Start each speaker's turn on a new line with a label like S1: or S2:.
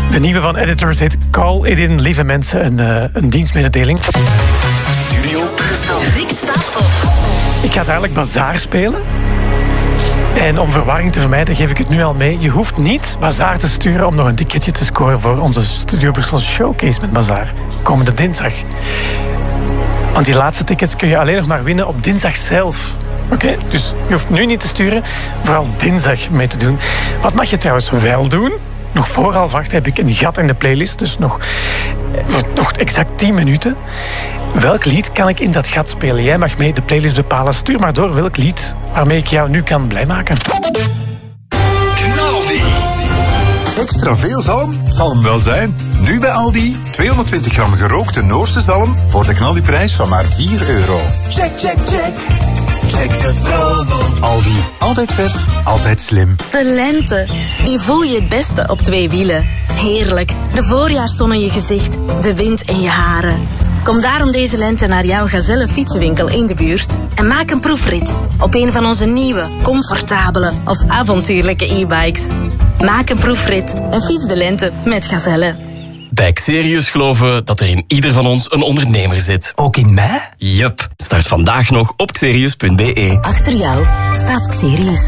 S1: De nieuwe van Editors heet Call It In. Lieve mensen, een dienstmededeling.
S2: Studio Brussel.
S3: Rick staat op.
S1: Ik ga dadelijk Bazaar spelen. En om verwarring te vermijden geef ik het nu al mee. Je hoeft niet Bazaar te sturen om nog een ticketje te scoren voor onze Studio Brussel Showcase met Bazaar. Komende dinsdag. Want die laatste tickets kun je alleen nog maar winnen op dinsdag zelf. Oké? Dus je hoeft nu niet te sturen, vooral dinsdag mee te doen. Wat mag je trouwens wel doen? Nog voor 7:30 heb ik een gat in de playlist, dus nog exact 10 minuten. Welk lied kan ik in dat gat spelen? Jij mag mee de playlist bepalen. Stuur maar door welk lied waarmee ik jou nu kan blij maken.
S2: Knaldi. Extra veel zalm? Zal hem wel zijn. Nu bij Aldi. 220 gram gerookte Noorse zalm voor de knaldiprijs van maar €4.
S4: Check, check, check. Check de promo.
S2: Aldi. Altijd vers, altijd slim.
S3: De lente. Die voel je het beste op 2 wielen. Heerlijk. De voorjaarszon in je gezicht. De wind in je haren. Kom daarom deze lente naar jouw Gazelle fietsenwinkel in de buurt en maak een proefrit op een van onze nieuwe, comfortabele of avontuurlijke e-bikes. Maak een proefrit en fiets de lente met Gazelle.
S5: Bij Xerius geloven we dat er in ieder van ons een ondernemer zit.
S4: Ook in mij?
S5: Yup. Start vandaag nog op xerius.be.
S3: Achter jou staat Xerius.